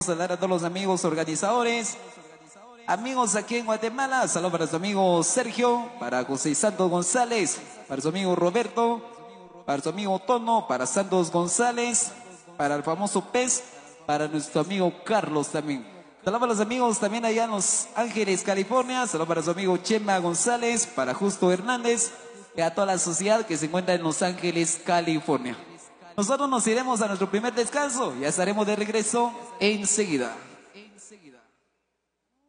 Saludar a todos los amigos organizadores, amigos aquí en Guatemala. Saludos para su amigo Sergio, para José Santos González, para su amigo Roberto, para su amigo Tono, para Santos González, para el famoso Pez, para nuestro amigo Carlos también. Saludos para los amigos también allá en Los Ángeles, California. Saludos para su amigo Chema González, para Justo Hernández y a toda la sociedad que se encuentra en Los Ángeles, California. Nosotros nos iremos a nuestro primer descanso. Ya estaremos de regreso enseguida.